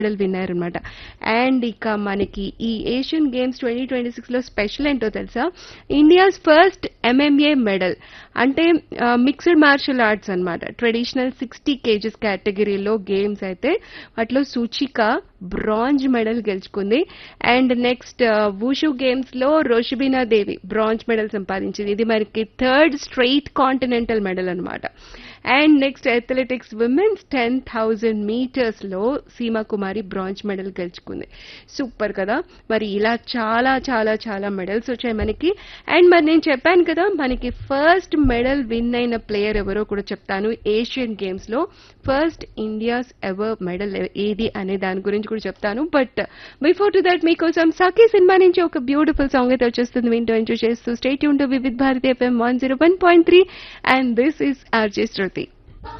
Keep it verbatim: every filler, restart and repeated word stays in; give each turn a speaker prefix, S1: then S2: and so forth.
S1: Medal winner అనమాట. And ఇక మనకి ఈ Asian games twenty twenty six లో స్పెషల్ ఏంటో తెలుసా? ఇండియాస్ ఫస్ట్ ఎంఎంఏ మెడల్ అంటే మిక్స్డ్ మార్షల్ ఆర్ట్స్ అన్నమాట. ట్రెడిషనల్ సిక్స్టీ కేజెస్ కేటగిరీలో గేమ్స్ అయితే వాటిలో సూచిక బ్రాంజ్ మెడల్ గెలుచుకుంది. అండ్ నెక్స్ట్ వూషు గేమ్స్ లో రోషిబినా దేవి బ్రాంజ్ మెడల్ సంపాదించింది. ఇది మనకి థర్డ్ స్ట్రెయిట్ కాంటినెంటల్ మెడల్ అన్నమాట. And next athletics women's ten thousand metres లో సీమా కుమారి బ్రాంజ్ మెడల్ గెలుచుకుంది. సూపర్ కదా. మరి ఇలా చాలా చాలా చాలా మెడల్స్ వచ్చాయి మనకి. అండ్ మరి నేను చెప్పాను కదా మనకి ఫస్ట్ మెడల్ విన్ అయిన ప్లేయర్ ఎవరో కూడా చెప్తాను. ఏషియన్ గేమ్స్ లో ఫస్ట్ ఇండియాస్ ఎవర్ మెడల్ ఏది అనే దాని గురించి కూడా చెప్తాను. బట్ బిఫోర్ టు దట్ మీకోసం సఖీ సినిమా నుంచి ఒక బ్యూటిఫుల్ సాంగ్ అయితే వచ్చేస్తుంది. వింటూ ఎంజాయ్ చేస్తూ stay tune to Vividh Bharati FM one zero one point three and this is RJ Shruti.